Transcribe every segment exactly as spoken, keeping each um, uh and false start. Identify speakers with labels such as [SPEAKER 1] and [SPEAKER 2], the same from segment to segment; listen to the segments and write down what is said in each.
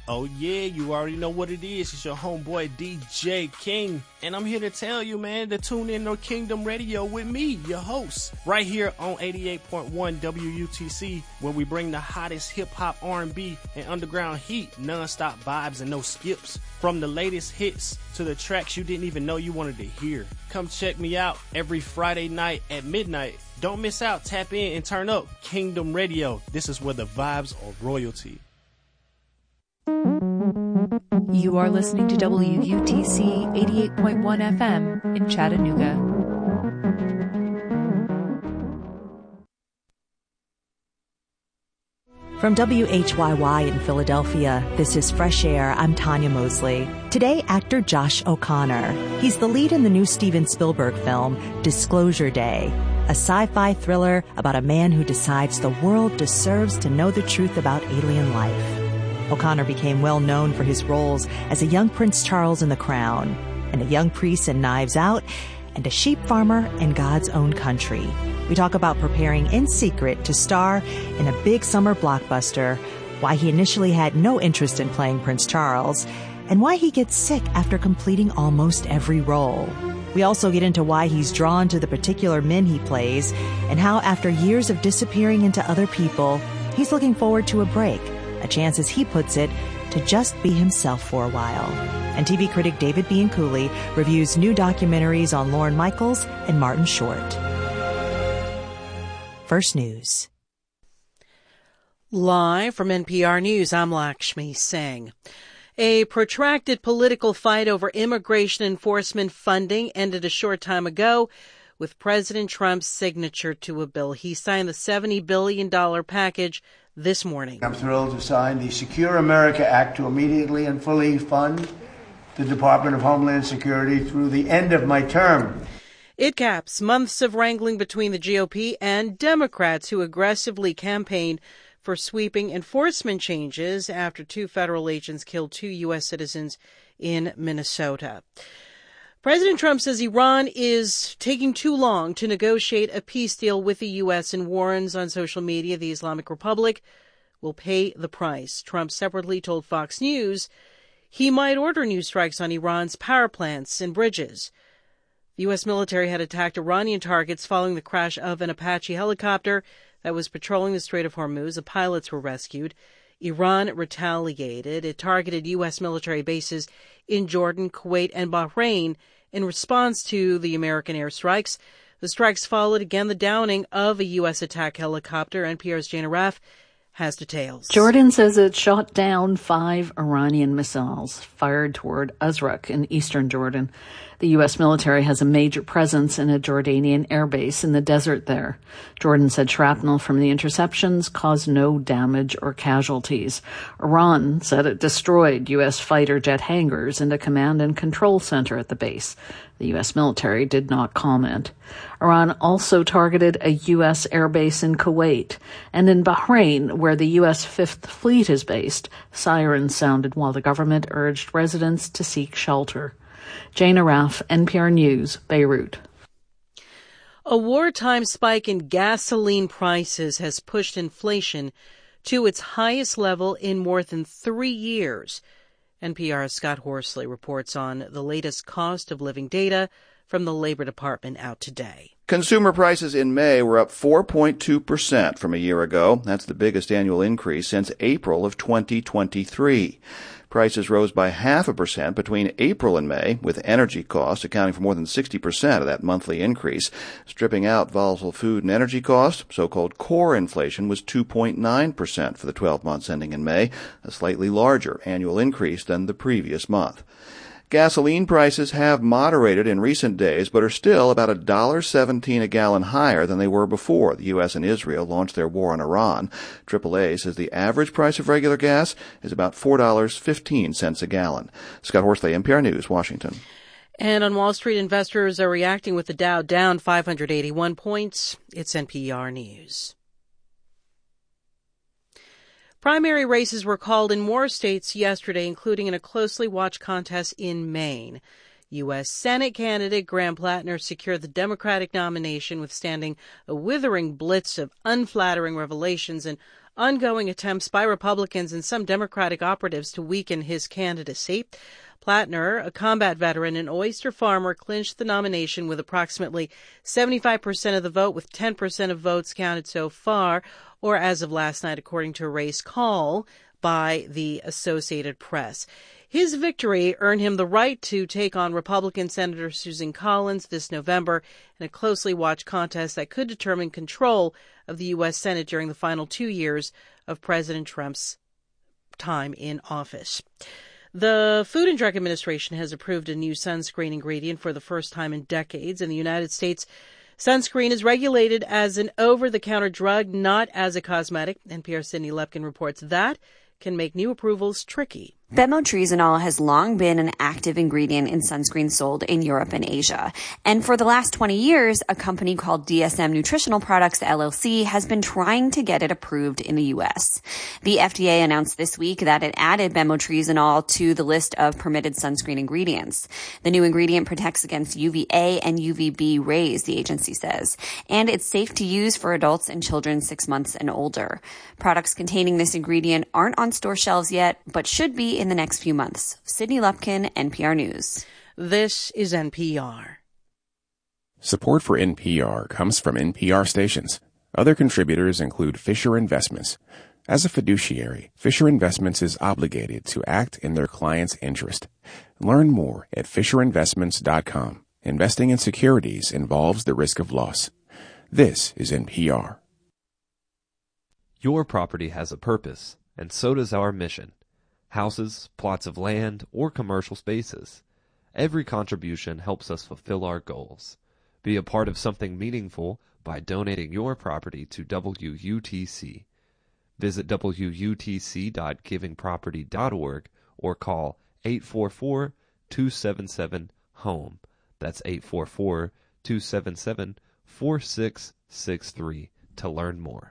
[SPEAKER 1] Oh yeah, you already know what it is. It's your homeboy D J King. And I'm here to tell you, man, to tune in to Kingdom Radio with me, your host, right here on eighty-eight point one W U T C, where we bring the hottest hip-hop, R and B, and underground heat, non-stop vibes and no skips, from the latest hits to the tracks you didn't even know you wanted to hear. Come check me out every Friday night at midnight. Don't miss out. Tap in and turn up. Kingdom Radio. This is where the vibes are royalty.
[SPEAKER 2] You are listening to W U T C eighty-eight point one F M in Chattanooga.
[SPEAKER 3] From W H Y Y in Philadelphia, this is Fresh Air. I'm Tanya Mosley. Today, actor Josh O'Connor. He's the lead in the new Steven Spielberg film, Disclosure Day, a sci-fi thriller about a man who decides the world deserves to know the truth about alien life. O'Connor became well known for his roles as a young Prince Charles in The Crown, and a young priest in Knives Out, and a sheep farmer in God's Own Country. We talk about preparing in secret to star in a big summer blockbuster, why he initially had no interest in playing Prince Charles, and why he gets sick after completing almost every role. We also get into why he's drawn to the particular men he plays, and how after years of disappearing into other people, he's looking forward to a break, a chance, as he puts it, to just be himself for a while. And T V critic David Bianculli reviews new documentaries on Lorne Michaels and Martin Short. First News.
[SPEAKER 4] Live from N P R News, I'm Lakshmi Singh. A protracted political fight over immigration enforcement funding ended a short time ago with President Trump's signature to a bill. He signed the seventy billion dollars package this morning.
[SPEAKER 5] I'm thrilled to sign the Secure America Act to immediately and fully fund the Department of Homeland Security through the end of my term.
[SPEAKER 4] It caps months of wrangling between the G O P and Democrats, who aggressively campaigned for sweeping enforcement changes after two federal agents killed two U S citizens in Minnesota. President Trump says Iran is taking too long to negotiate a peace deal with the U S and warns on social media the Islamic Republic will pay the price. Trump separately told Fox News he might order new strikes on Iran's power plants and bridges. The U S military had attacked Iranian targets following the crash of an Apache helicopter that was patrolling the Strait of Hormuz. The pilots were rescued. Iran retaliated. It targeted U S military bases in Jordan, Kuwait, and Bahrain in response to the American airstrikes. The strikes followed again the downing of a U S attack helicopter. N P R's Jana Raff has details.
[SPEAKER 6] Jordan says it shot down five Iranian missiles fired toward Azraq in eastern Jordan. The U S military has a major presence in a Jordanian airbase in the desert there. Jordan said shrapnel from the interceptions caused no damage or casualties. Iran said it destroyed U S fighter jet hangars and a command and control center at the base. The U S military did not comment. Iran also targeted a U S airbase in Kuwait, and in Bahrain, where the U S Fifth Fleet is based, sirens sounded while the government urged residents to seek shelter. Jana Raff, N P R News, Beirut.
[SPEAKER 4] A wartime spike in gasoline prices has pushed inflation to its highest level in more than three years. N P R's Scott Horsley reports on the latest cost of living data from the Labor Department out today.
[SPEAKER 7] Consumer prices in May were up four point two percent from a year ago. That's the biggest annual increase since April of twenty twenty-three. Prices rose by half a percent between April and May, with energy costs accounting for more than sixty percent of that monthly increase. Stripping out volatile food and energy costs, so-called core inflation was two point nine percent for the twelve months ending in May, a slightly larger annual increase than the previous month. Gasoline prices have moderated in recent days, but are still about one dollar seventeen a gallon higher than they were before the U S and Israel launched their war on Iran. triple A says the average price of regular gas is about four dollars and fifteen cents a gallon. Scott Horsley, N P R News, Washington.
[SPEAKER 4] And on Wall Street, investors are reacting with the Dow down five hundred eighty-one points. It's N P R News. Primary races were called in more states yesterday, including in a closely watched contest in Maine. U S Senate candidate Graham Plattner secured the Democratic nomination, withstanding a withering blitz of unflattering revelations and ongoing attempts by Republicans and some Democratic operatives to weaken his candidacy. Plattner, a combat veteran and oyster farmer, clinched the nomination with approximately seventy-five percent of the vote, with ten percent of votes counted so far, or as of last night, according to a race call by the Associated Press. His victory earned him the right to take on Republican Senator Susan Collins this November in a closely watched contest that could determine control of the U S Senate during the final two years of President Trump's time in office. The Food and Drug Administration has approved a new sunscreen ingredient for the first time in decades. In the United States, sunscreen is regulated as an over-the-counter drug, not as a cosmetic. N P R's Sydney Lepkin reports that can make new approvals tricky.
[SPEAKER 8] Bemotrizanol has long been an active ingredient in sunscreen sold in Europe and Asia. And for the last twenty years, a company called D S M Nutritional Products, L L C, has been trying to get it approved in the U S. The F D A announced this week that it added bemotrizanol to the list of permitted sunscreen ingredients. The new ingredient protects against U V A and U V B rays, the agency says, and it's safe to use for adults and children six months and older. Products containing this ingredient aren't on store shelves yet, but should be in the next few months. Sydney Lupkin, N P R News.
[SPEAKER 4] This is N P R.
[SPEAKER 9] Support for N P R comes from N P R stations. Other contributors include Fisher Investments. As a fiduciary, Fisher Investments is obligated to act in their client's interest. Learn more at fisher investments dot com. Investing in securities involves the risk of loss. This is N P R.
[SPEAKER 10] Your property has a purpose, and so does our mission. Houses, plots of land, or commercial spaces. Every contribution helps us fulfill our goals. Be a part of something meaningful by donating your property to W U T C. Visit W U T C dot giving property dot org or call eight four four, two seven seven, HOME. That's eight four four, two seven seven, four six six three to learn more.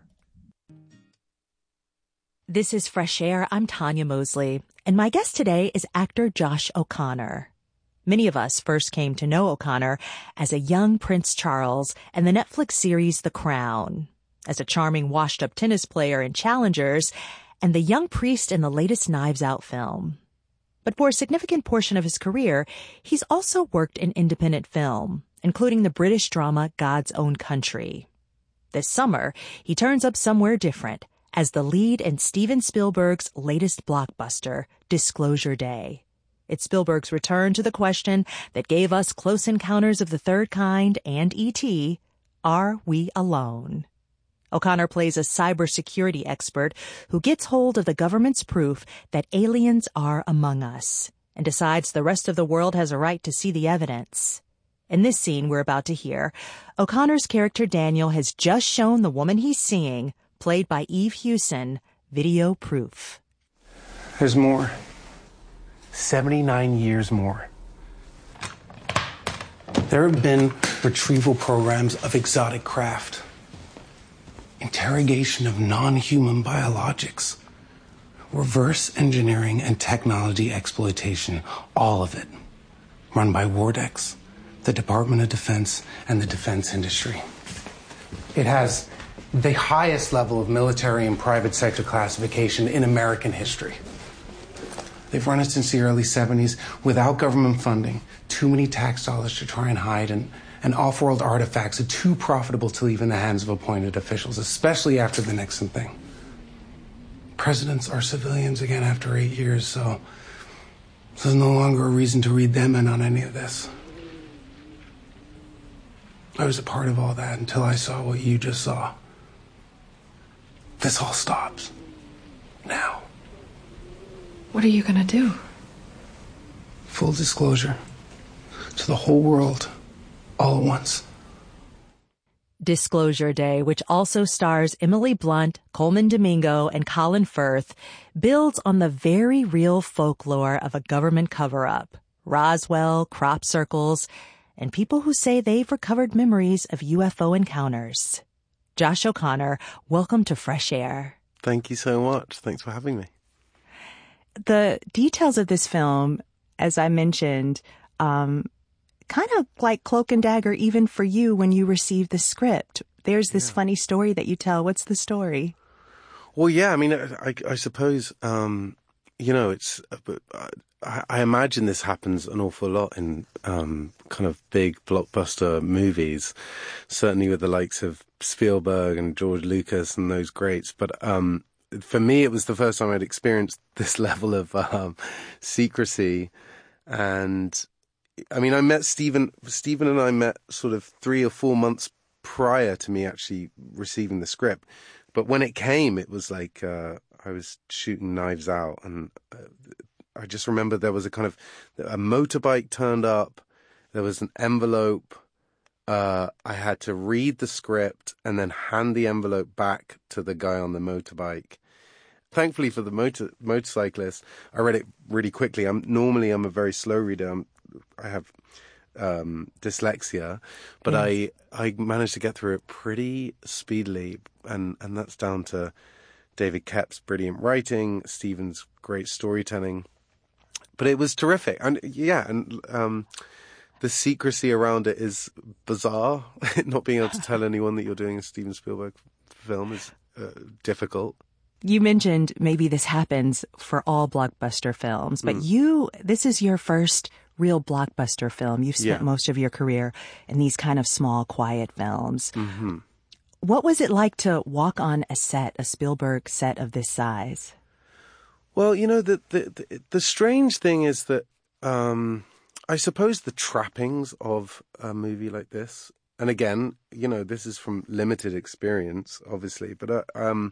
[SPEAKER 3] This is Fresh Air. I'm Tanya Mosley, and my guest today is actor Josh O'Connor. Many of us first came to know O'Connor as a young Prince Charles in the Netflix series The Crown, as a charming washed-up tennis player in Challengers, and the young priest in the latest Knives Out film. But for a significant portion of his career, he's also worked in independent film, including the British drama God's Own Country. This summer, he turns up somewhere different, as the lead in Steven Spielberg's latest blockbuster, Disclosure Day. It's Spielberg's return to the question that gave us Close Encounters of the Third Kind and E T, are we alone? O'Connor plays a cybersecurity expert who gets hold of the government's proof that aliens are among us and decides the rest of the world has a right to see the evidence. In this scene we're about to hear, O'Connor's character Daniel has just shown the woman he's seeing, played by Eve Hewson, video proof.
[SPEAKER 11] There's more. seventy-nine years more. There have been retrieval programs of exotic craft, interrogation of non-human biologics, reverse engineering and technology exploitation, all of it run by Wardex, the Department of Defense, and the defense industry. It has the highest level of military and private sector classification in American history. They've run it since the early seventies without government funding, too many tax dollars to try and hide, and, and off-world artifacts are too profitable to leave in the hands of appointed officials, especially after the Nixon thing. Presidents are civilians again after eight years, so there's no longer a reason to read them in on any of this. I was a part of all that until I saw what you just saw. This all stops. Now.
[SPEAKER 12] What are you gonna do?
[SPEAKER 11] Full disclosure. To the whole world. All at once.
[SPEAKER 3] Disclosure Day, which also stars Emily Blunt, Coleman Domingo, and Colin Firth, builds on the very real folklore of a government cover-up. Roswell, crop circles, and people who say they've recovered memories of U F O encounters. Josh O'Connor, welcome to Fresh Air.
[SPEAKER 13] Thank you so much. Thanks for having me.
[SPEAKER 3] The details of this film, as I mentioned, um, kind of like cloak and dagger even for you when you received the script. There's this yeah. funny story that you tell. What's the story?
[SPEAKER 13] Well, yeah, I mean, I, I suppose, um, you know, it's, I, I imagine this happens an awful lot in um, kind of big blockbuster movies, certainly with the likes of Spielberg and George Lucas and those greats. But um, for me, it was the first time I'd experienced this level of um, secrecy. And I mean, I met Stephen, Stephen and I met sort of three or four months prior to me actually receiving the script. But when it came, it was like uh, I was shooting knives out. And uh, I just remember there was a kind of a motorbike turned up. There was an envelope. Uh, I had to read the script and then hand the envelope back to the guy on the motorbike. Thankfully for the motor motorcyclist, I read it really quickly. I'm normally I'm a very slow reader. I'm, I have um, dyslexia, but yes. I I managed to get through it pretty speedily, and, and that's down to David Koepp's brilliant writing, Stephen's great storytelling. But it was terrific, and yeah, and um, the secrecy around it is bizarre. Not being able to tell anyone that you're doing a Steven Spielberg film is uh, difficult.
[SPEAKER 3] You mentioned maybe this happens for all blockbuster films, but mm. you, this is your first real blockbuster film. You've spent yeah. most of your career in these kind of small, quiet films.
[SPEAKER 13] Mm-hmm.
[SPEAKER 3] What was it like to walk on a set, a Spielberg set of this size?
[SPEAKER 13] Well, you know, the the, the, the strange thing is that um, I suppose the trappings of a movie like this, and again, you know, this is from limited experience, obviously, but uh, um,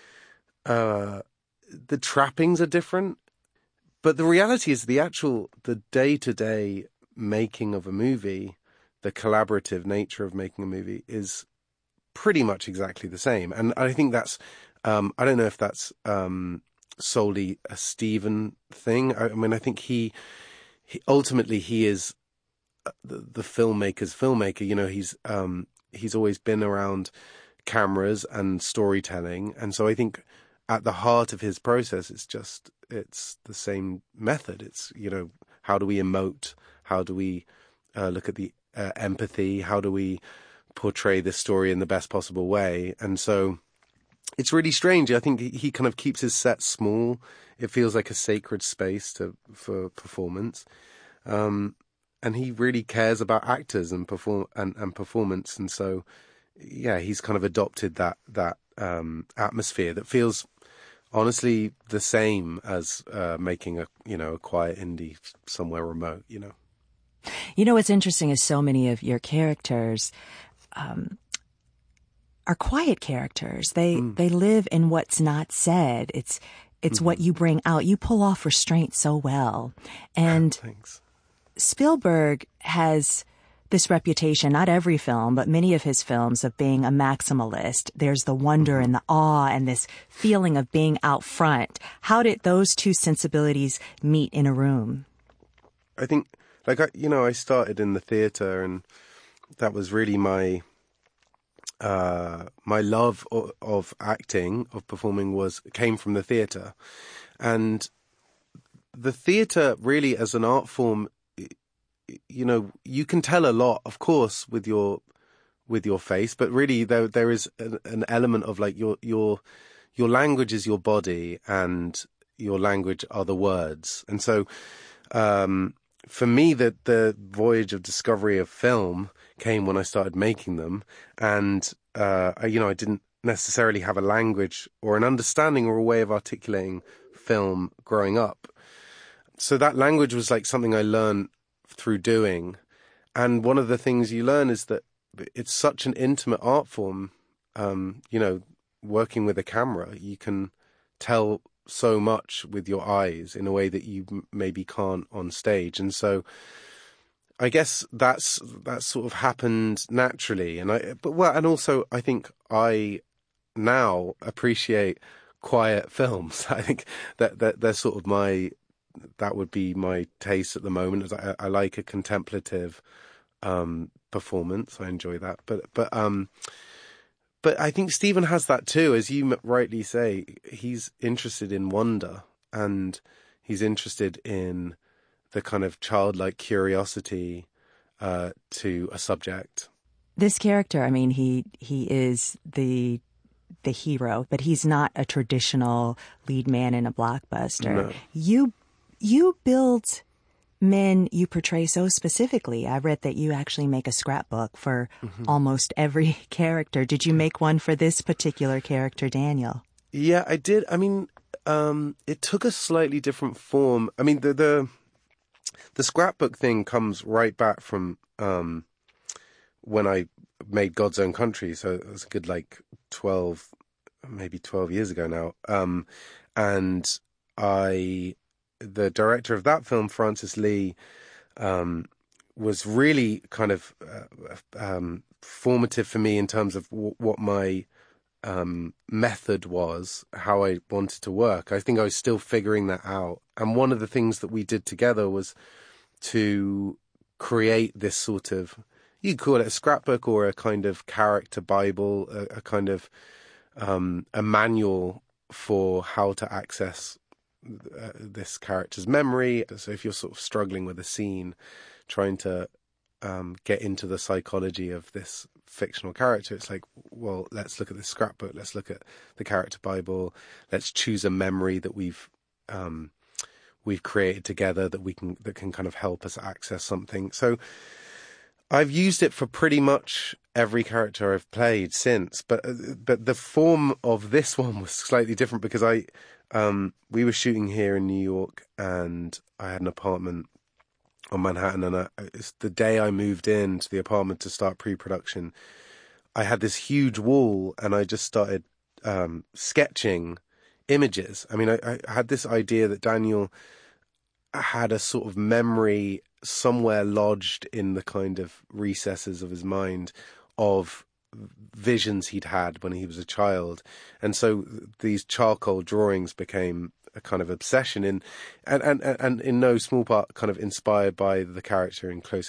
[SPEAKER 13] uh, the trappings are different. But the reality is the actual, the day-to-day making of a movie, the collaborative nature of making a movie is pretty much exactly the same. And I think that's, um, I don't know if that's um, solely a Stephen thing. I, I mean, I think he, he ultimately he is the, the filmmaker's filmmaker. You know, he's um, he's always been around cameras and storytelling. And so I think at the heart of his process, it's just, it's the same method. It's, you know, how do we emote? How do we uh, look at the uh, empathy? How do we portray this story in the best possible way? And so it's really strange. I think he kind of keeps his set small. It feels like a sacred space to for performance. Um, and he really cares about actors and perform and, and performance. And so, yeah, he's kind of adopted that, that um, atmosphere that feels honestly the same as uh, making a, you know, a quiet indie somewhere remote, you know.
[SPEAKER 3] You know, what's interesting is so many of your characters um, are quiet characters. They mm. they live in what's not said. It's it's mm-hmm. what you bring out. You pull off restraint so well. And
[SPEAKER 13] Thanks.
[SPEAKER 3] Spielberg has this reputation, not every film, but many of his films, of being a maximalist. There's the wonder mm-hmm. and the awe and this feeling of being out front. How did those two sensibilities meet in a room?
[SPEAKER 13] I think, like, I, you know, I started in the theatre, and that was really my uh, my love of, of acting, of performing, was came from the theatre. And the theatre, really, as an art form, you know, you can tell a lot, of course, with your with your face, but really there there is an, an element of like your your your language is your body, and your language are the words. And so, um, for me, the the voyage of discovery of film came when I started making them, and uh, I, you know, I didn't necessarily have a language or an understanding or a way of articulating film growing up. So that language was like something I learned through doing. And one of the things you learn is that it's such an intimate art form. Um, you know, working with a camera, you can tell so much with your eyes in a way that you m- maybe can't on stage. And so I guess that's that sort of happened naturally. And I, but well, and also I think I now appreciate quiet films. I think that, that they're sort of my, that would be my taste at the moment. I, I like a contemplative um, performance. I enjoy that. But but um, but I think Stephen has that too, as you rightly say. He's interested in wonder, and he's interested in the kind of childlike curiosity uh, to a subject.
[SPEAKER 3] This character, I mean, he he is the the hero, but he's not a traditional lead man in a blockbuster.
[SPEAKER 13] No.
[SPEAKER 3] You you build men you portray so specifically. I read that you actually make a scrapbook for mm-hmm. almost every character. Did you make one for this particular character, Daniel?
[SPEAKER 13] Yeah, I did. I mean, um, it took a slightly different form. I mean, the the, the scrapbook thing comes right back from um, when I made God's Own Country. So it was a good, like, twelve, maybe twelve years ago now. Um, and I... the director of that film, Francis Lee, um, was really kind of uh, um, formative for me in terms of w- what my um, method was, how I wanted to work. I think I was still figuring that out. And one of the things that we did together was to create this sort of, you could call it a scrapbook or a kind of character Bible, a, a kind of um, a manual for how to access Uh, this character's memory. So if you're sort of struggling with a scene, trying to um, get into the psychology of this fictional character, it's like, well, let's look at this scrapbook, let's look at the character Bible, let's choose a memory that we've um, we've created together that we can that can kind of help us access something. So I've used it for pretty much every character I've played since, but but the form of this one was slightly different because I Um, we were shooting here in New York, and I had an apartment on Manhattan, and I, it's the day I moved into the apartment to start pre-production, I had this huge wall, and I just started um, sketching images. I mean, I, I had this idea that Daniel had a sort of memory somewhere lodged in the kind of recesses of his mind of visions he'd had when he was a child, and so these charcoal drawings became a kind of obsession in, and and and in no small part kind of inspired by the character in Close